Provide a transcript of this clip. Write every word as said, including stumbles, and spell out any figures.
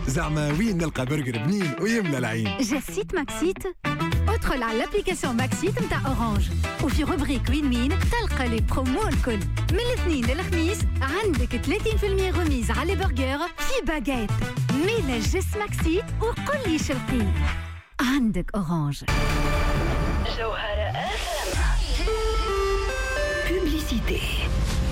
زعما وين نلقى برجر بنين ويملى العين؟ جسيت ماكسيت؟ ادخل على الابليكاسيون ماكسيت متاع اورانج وفي روبريك وين مين تلقى لي برومو الكل. من الاثنين للخميس عندك ثلاثين بالمية غميز على برجر في باجيت. ميلا جس ماكسيت وقل لي شلقي عندك اورانج. جوهرة أف أم. Publicité.